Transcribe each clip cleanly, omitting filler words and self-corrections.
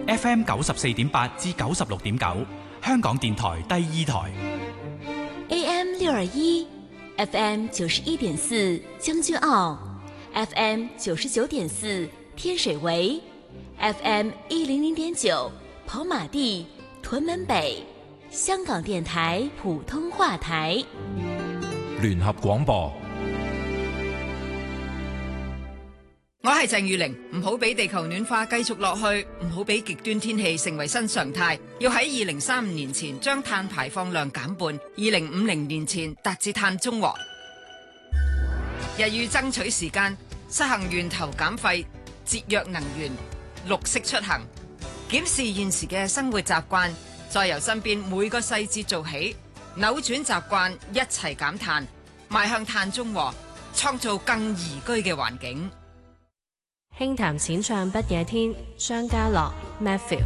FM 94.8至96.9，香港電台第二台。 AM 621 FM 91.4將軍澳 FM 99.4天水圍 FM 100.9跑馬地屯門北，香港電台普通話台聯合廣播。 我係鄭裕玲，唔好俾地球暖化繼續落去，唔好俾極端天氣成為新常態，要喺2035年前將碳排放量減半，2050年前達至碳中和。日欲爭取時間，實行源頭減廢、節約能源、綠色出行，檢視現時嘅生活習慣，再由身邊每個細節做起，扭轉習慣，一齊減碳，邁向碳中和，創造更宜居嘅環境。 輕談淺唱不夜天，商家樂 Matthew。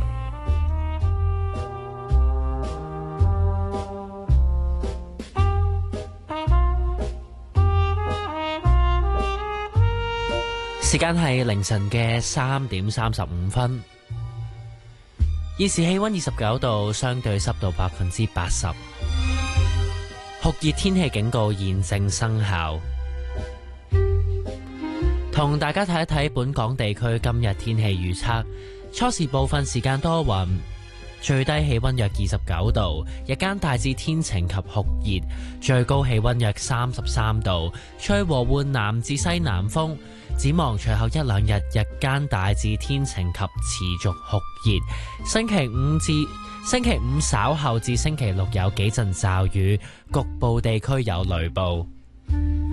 時間係凌晨嘅3:35。現時氣溫29度，相對濕度80%。酷熱天氣警告現正生效。同大家睇一睇本港地區今日天氣預測。初時部分時間多雲，最低氣溫約29度，日間大致天晴及酷熱，最高氣溫約33度，吹和緩南至西南風。展望隨後一兩日，日間大致天晴及持續酷熱。星期五稍後至星期六有幾陣驟雨，局部地區有雷暴。